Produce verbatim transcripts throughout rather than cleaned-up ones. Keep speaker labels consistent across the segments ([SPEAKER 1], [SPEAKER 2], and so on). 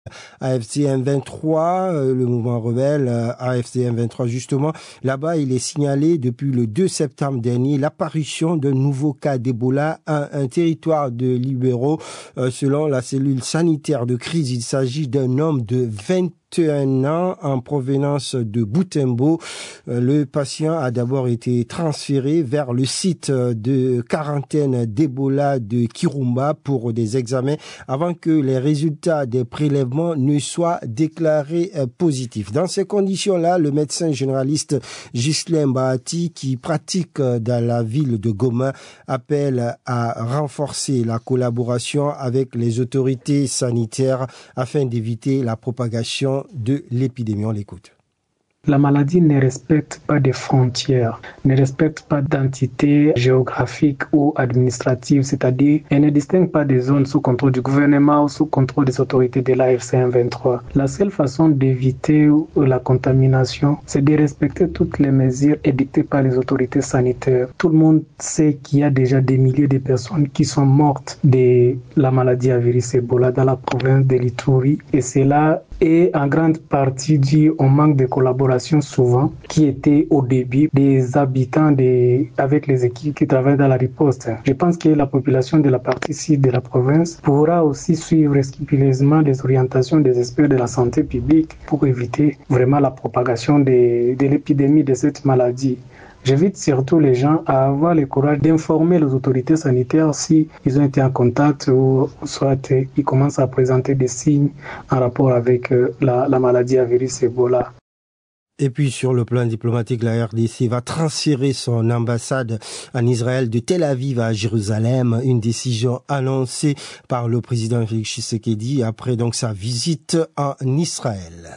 [SPEAKER 1] A F C M vingt-trois, euh, le mouvement rebelle euh, A F C M vingt-trois justement. Là-bas, il est signalé depuis le deux septembre dernier l'apparition d'un nouveau cas d'Ebola à un territoire de libéraux. Euh, selon la cellule sanitaire de crise, il s'agit d'un homme de vingt et un ans en provenance de Butembo. Le patient a d'abord été transféré vers le site de quarantaine d'Ebola de Kirumba pour des examens avant que les résultats des prélèvements ne soient déclarés positifs. Dans ces conditions-là, le médecin généraliste Ghislain Bahati, qui pratique dans la ville de Goma, appelle à renforcer la collaboration avec les autorités sanitaires afin d'éviter la propagation de l'épidémie. On l'écoute.
[SPEAKER 2] La maladie ne respecte pas de frontières, ne respecte pas d'entité géographique ou administrative, c'est-à-dire elle ne distingue pas des zones sous contrôle du gouvernement ou sous contrôle des autorités de l'A F C M vingt-trois. La seule façon d'éviter la contamination, c'est de respecter toutes les mesures édictées par les autorités sanitaires. Tout le monde sait qu'il y a déjà des milliers de personnes qui sont mortes de la maladie à virus Ebola dans la province de l'Ituri et c'est là et en grande partie dû au manque de collaboration souvent qui était au début des habitants des, avec les équipes qui travaillent dans la riposte. Je pense que la population de la partie sud de la province pourra aussi suivre scrupuleusement les orientations des experts de la santé publique pour éviter vraiment la propagation de, de l'épidémie de cette maladie. J'invite surtout les gens à avoir le courage d'informer les autorités sanitaires si ils ont été en contact ou soit ils commencent à présenter des signes en rapport avec la, la maladie à virus Ebola.
[SPEAKER 1] Et puis sur le plan diplomatique, la R D C va transférer son ambassade en Israël de Tel Aviv à Jérusalem, une décision annoncée par le président Félix Tshisekedi après donc sa visite en Israël.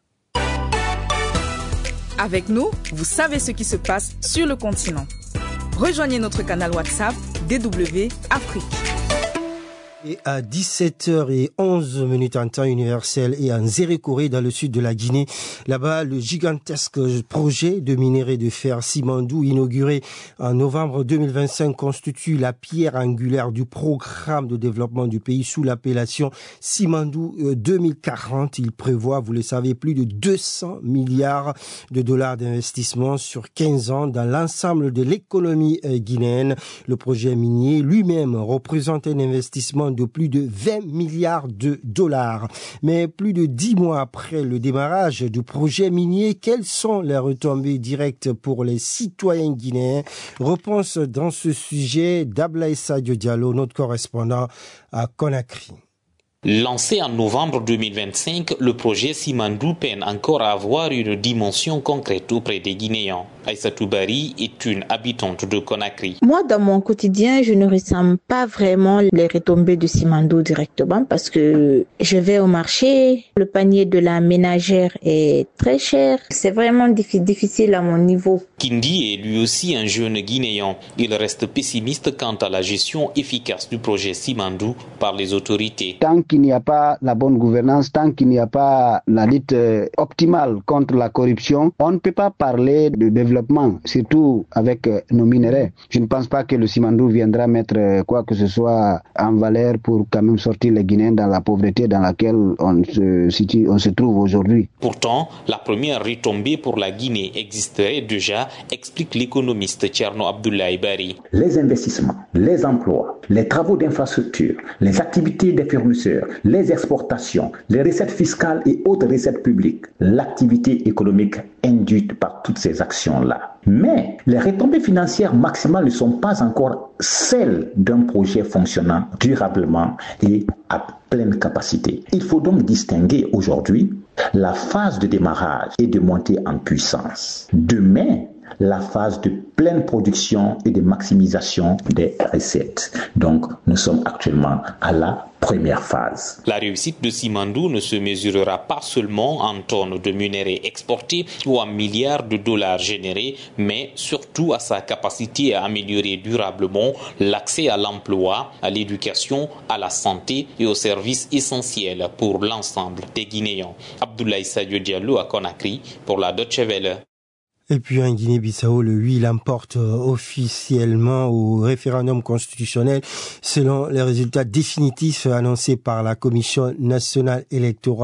[SPEAKER 3] Avec nous, vous savez ce qui se passe sur le continent. Rejoignez notre canal WhatsApp D W Afrique.
[SPEAKER 1] Et à dix-sept heures onze minutes en temps universel et en Zérékoré dans le sud de la Guinée. Là-bas, le gigantesque projet de minerai de fer Simandou inauguré en novembre deux mille vingt-cinq constitue la pierre angulaire du programme de développement du pays sous l'appellation Simandou deux mille quarante. Il prévoit, vous le savez, plus de deux cents milliards de dollars d'investissement sur quinze ans dans l'ensemble de l'économie guinéenne. Le projet minier lui-même représente un investissement de plus de vingt milliards de dollars. Mais plus de dix mois après le démarrage du projet minier, quelles sont les retombées directes pour les citoyens guinéens? Réponse dans ce sujet d'Ablaye Sadio Diallo, notre correspondant à Conakry.
[SPEAKER 4] Lancé en novembre deux mille vingt-cinq, le projet Simandou peine encore à avoir une dimension concrète auprès des Guinéens. Aïssatou Bari est une habitante de Conakry.
[SPEAKER 5] Moi, dans mon quotidien, je ne ressens pas vraiment les retombées de Simandou directement parce que je vais au marché, le panier de la ménagère est très cher. C'est vraiment difficile à mon niveau.
[SPEAKER 4] Kindi est lui aussi un jeune Guinéen. Il reste pessimiste quant à la gestion efficace du projet Simandou par les autorités.
[SPEAKER 6] Tant qu'il n'y a pas la bonne gouvernance, tant qu'il n'y a pas la lutte optimale contre la corruption, on ne peut pas parler de développement, surtout avec nos minerais. Je ne pense pas que le Simandou viendra mettre quoi que ce soit en valeur pour quand même sortir les Guinéens dans la pauvreté dans laquelle on se situe, on se trouve aujourd'hui.
[SPEAKER 4] Pourtant, la première retombée pour la Guinée existerait déjà, explique l'économiste Tcherno Abdoulaye Bari.
[SPEAKER 7] Les investissements, les emplois, les travaux d'infrastructure, les activités des fournisseurs, les exportations, les recettes fiscales et autres recettes publiques, l'activité économique induite par toutes ces actions-là. Mais les retombées financières maximales ne sont pas encore celles d'un projet fonctionnant durablement et à pleine capacité. Il faut donc distinguer aujourd'hui la phase de démarrage et de montée en puissance. Demain, la phase de pleine production et de maximisation des recettes. Donc, nous sommes actuellement à la première phase.
[SPEAKER 4] La réussite de Simandou ne se mesurera pas seulement en tonnes de minerais exportés ou en milliards de dollars générés, mais surtout à sa capacité à améliorer durablement l'accès à l'emploi, à l'éducation, à la santé et aux services essentiels pour l'ensemble des Guinéens. Abdoulaye Sadio Diallo à Conakry pour la Deutsche Welle.
[SPEAKER 1] Et puis en Guinée-Bissau, le oui l'emporte officiellement au référendum constitutionnel selon les résultats définitifs annoncés par la Commission nationale électorale.